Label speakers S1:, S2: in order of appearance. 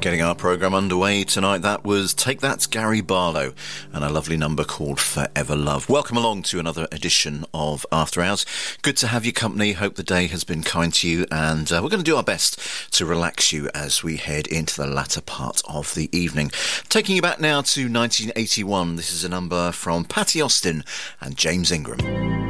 S1: Getting our programme underway tonight, that was Take That, Gary Barlow, and a lovely number called Forever Love. Welcome along to another edition of After Hours. Good to have your company. Hope the day has been kind to you, and we're going to do our best to relax you as we head into the latter part of the evening. Taking you back now to 1981, this is a number from Patti Austin and James Ingram.